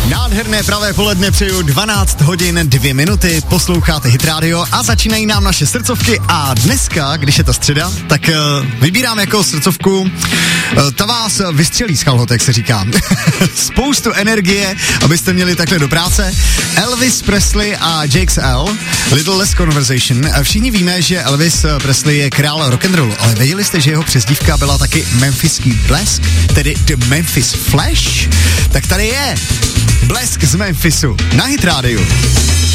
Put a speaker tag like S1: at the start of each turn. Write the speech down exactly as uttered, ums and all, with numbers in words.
S1: Nádherné pravé poledne přeju, dvanáct hodin dvě minuty, posloucháte Hit Radio a začínají nám naše srdcovky a dneska, když je ta středa, tak uh, vybírám jako srdcovku, uh, ta vás vystřelí z kalhot, jak se říká. Spoustu energie, abyste měli takhle do práce. Elvis Presley a J X L, Little Less Conversation. Všichni víme, že Elvis Presley je král rock'n'rollu, ale věděli jste, že jeho přezdívka byla taky Memphiský blesk, tedy The Memphis Flash? Tak tady je Blesk z Memphisu na Hit Radio.